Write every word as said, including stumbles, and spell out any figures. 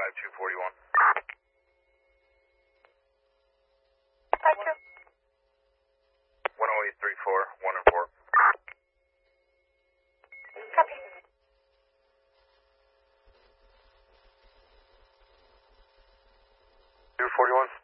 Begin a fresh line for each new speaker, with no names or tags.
five two forty-one.
five two.
one oh eight three four, one and four.
Copy.
two forty-one.